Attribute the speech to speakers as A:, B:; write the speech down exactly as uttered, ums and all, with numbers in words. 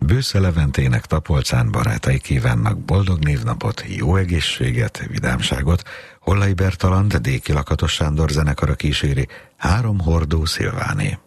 A: Bősze Leventének Tapolcán barátai kívánnak boldog névnapot, jó egészséget, vidámságot. Hollai Bertalan, Déki Lakatos Sándor zenekara kíséri, Három hordó Szilváné.